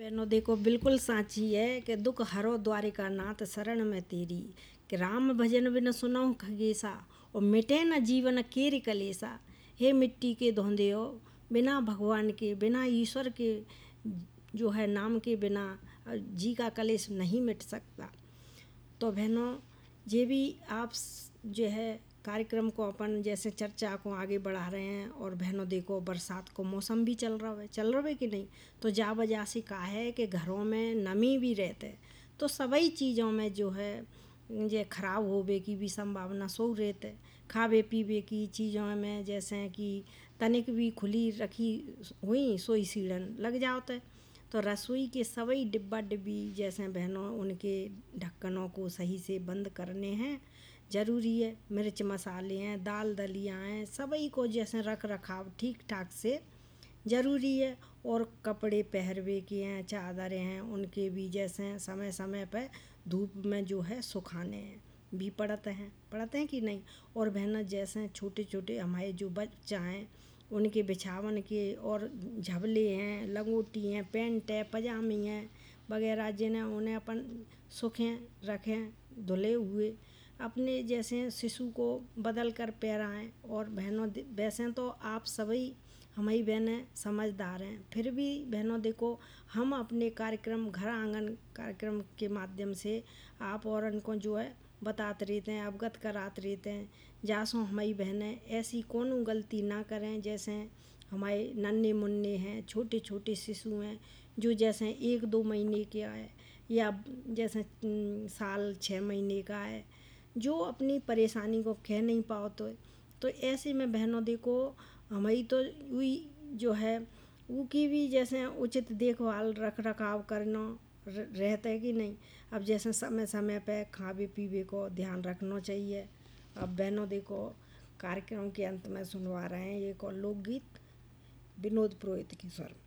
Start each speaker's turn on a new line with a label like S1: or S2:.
S1: बहनों देखो बिल्कुल साची है कि दुख हरो द्वारिका नाथ शरण में तेरी, कि राम भजन बिन सुनऊं खगेसा और मिटे न जीवन केरि कलेसा। हे मिट्टी के धोंदे हो, बिना भगवान के, बिना ईश्वर के, जो है नाम के बिना जी का कलेश नहीं मिट सकता। तो बहनों ये भी आप जो है कार्यक्रम को अपन जैसे चर्चा को आगे बढ़ा रहे हैं। और बहनों देखो बरसात को मौसम भी चल रहा है कि नहीं, तो जा वजह से कहा है कि घरों में नमी भी रहते, तो सभी चीज़ों में जो है ये खराब होवे की भी संभावना सो रहते। खावे पीवे की चीज़ों में जैसे कि तनिक भी खुली रखी हुई सोई सीढ़न लग जाते, तो रसोई के सभी डिब्बा डिब्बी जैसे बहनों उनके ढक्कनों को सही से बंद करने हैं ज़रूरी है। मिर्च मसाले हैं, दाल दलिया हैं, सभी को जैसे रख रखाव ठीक ठाक से ज़रूरी है। और कपड़े पहरवे के हैं, चादरें हैं, उनके भी जैसे समय समय पर धूप में जो है सुखाने हैं भी पड़ते हैं कि नहीं। और बहनों जैसे छोटे छोटे हमारे जो बच्चा हैं उनके बिछावन के और झबले हैं, लंगोटी हैं, पैंट है, पजामी हैं वगैरह जिन्हें उन्हें अपन सुखें रखें धुले हुए, अपने जैसे शिशु को बदल कर पहराएं। और बहनों वैसे तो आप सभी हमारी बहनें समझदार हैं, फिर भी बहनों देखो हम अपने कार्यक्रम घर आंगन कार्यक्रम के माध्यम से आप और उनको जो है बताते रहते हैं, अवगत कराते रहते हैं, जासों हमारी बहनें ऐसी कौन गलती ना करें। जैसे हमारे नन्हे मुन्ने हैं, छोटे छोटे शिशु हैं जो जैसे 1-2 महीने के आए या जैसे साल 6 महीने का है, जो अपनी परेशानी को कह नहीं पाओ, तो ऐसे में बहनों देखो हमारी तो वही जो है वो की भी जैसे उचित देखभाल रख रखाव करना रहता है कि नहीं। अब जैसे समय समय पे खावे पीवे को ध्यान रखना चाहिए। अब बहनों देखो कार्यक्रम के अंत में सुनवा रहे हैं एक और लोकगीत विनोद पुरोहित की स्वर में।